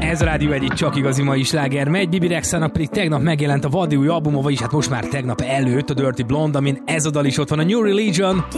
Ez a Rádió egyik csak igazi mai sláger megy. Bibi Rexhának pedig tegnap megjelent a vadi új albuma, vagyis hát most már tegnap előtt a Dirty Blonde, amin ez a dal is ott van, a New Religion.